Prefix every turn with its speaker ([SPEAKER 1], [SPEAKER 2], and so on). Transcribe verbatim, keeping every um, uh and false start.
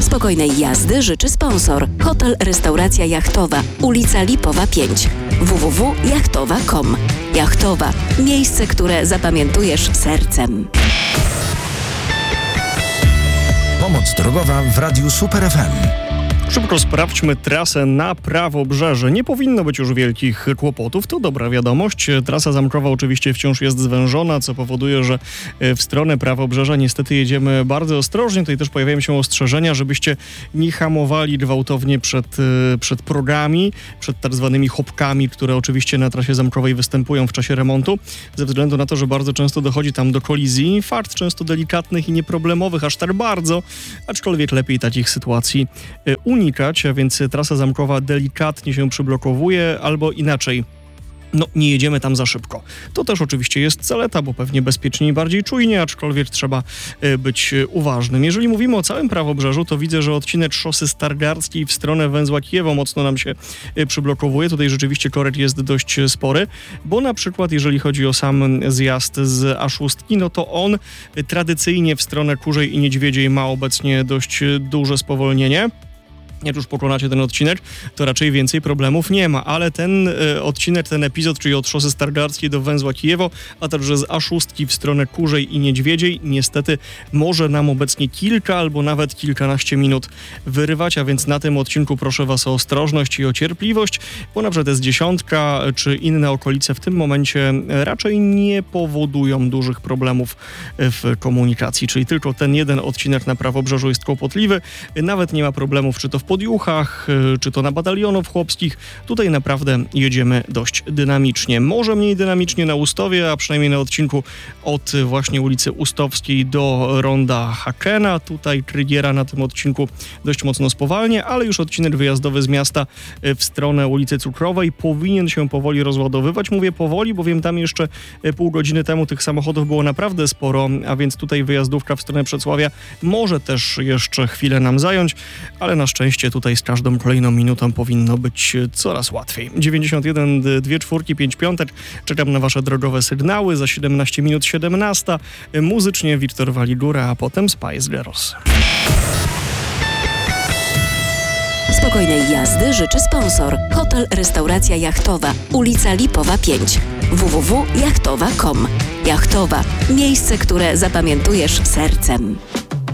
[SPEAKER 1] Spokojnej jazdy życzy sponsor. Hotel Restauracja Jachtowa, ulica Lipowa pięć. w w w kropka jachtowa kropka com. Jachtowa. Miejsce, które zapamiętujesz sercem.
[SPEAKER 2] Pomoc drogowa w Radiu Super F M.
[SPEAKER 3] Szybko sprawdźmy trasę na Prawobrzeże. Nie powinno być już wielkich kłopotów, to dobra wiadomość. Trasa zamkowa oczywiście wciąż jest zwężona, co powoduje, że w stronę Prawobrzeża niestety jedziemy bardzo ostrożnie. Tutaj też pojawiają się ostrzeżenia, żebyście nie hamowali gwałtownie przed, przed progami, przed tak zwanymi hopkami, które oczywiście na trasie zamkowej występują w czasie remontu, ze względu na to, że bardzo często dochodzi tam do kolizji. Fakt często delikatnych i nieproblemowych, aż tak bardzo, aczkolwiek lepiej takich sytuacji unikać. unikać, a więc trasa zamkowa delikatnie się przyblokowuje, albo inaczej. No, nie jedziemy tam za szybko. To też oczywiście jest zaleta, bo pewnie bezpieczniej i bardziej czujnie, aczkolwiek trzeba y, być y, uważnym. Jeżeli mówimy o całym Prawobrzeżu, to widzę, że odcinek szosy Stargardzkiej w stronę węzła Kijewo mocno nam się y, przyblokowuje. Tutaj rzeczywiście korek jest dość y, spory, bo na przykład jeżeli chodzi o sam zjazd z A sześć, no to on y, tradycyjnie w stronę Kurzej i Niedźwiedziej ma obecnie dość y, duże spowolnienie. Jak już pokonacie ten odcinek, to raczej więcej problemów nie ma, ale ten e, odcinek, ten epizod, czyli od szosy Stargardzkiej do węzła Kijewo, a także z A sześć w stronę Kurzej i Niedźwiedziej, niestety może nam obecnie kilka albo nawet kilkanaście minut wyrywać, a więc na tym odcinku proszę Was o ostrożność i o cierpliwość, bo na przykład S dziesięć czy inne okolice w tym momencie raczej nie powodują dużych problemów w komunikacji, czyli tylko ten jeden odcinek na Prawobrzeżu jest kłopotliwy, nawet nie ma problemów, czy to w Podjuchach, czy to na Badalionów Chłopskich. Tutaj naprawdę jedziemy dość dynamicznie. Może mniej dynamicznie na Ustowie, a przynajmniej na odcinku od właśnie ulicy Ustowskiej do ronda Hakena. Tutaj Krygiera na tym odcinku dość mocno spowalnia, ale już odcinek wyjazdowy z miasta w stronę ulicy Cukrowej powinien się powoli rozładowywać. Mówię powoli, bowiem tam jeszcze pół godziny temu tych samochodów było naprawdę sporo, a więc tutaj wyjazdówka w stronę Przecławia może też jeszcze chwilę nam zająć, ale na szczęście tutaj z każdą kolejną minutą powinno być coraz łatwiej. dziewięćdziesiąt jeden, dwie czwórki, pięć piątek. Czekam na Wasze drogowe sygnały. Za siedemnaście minut siedemnasta. Muzycznie Wiktor Waligura, a potem Spice Girls.
[SPEAKER 1] Spokojnej jazdy życzy sponsor. Hotel Restauracja Jachtowa, ulica Lipowa pięć. w w w kropka jachtowa kropka com. Jachtowa. Miejsce, które zapamiętujesz sercem.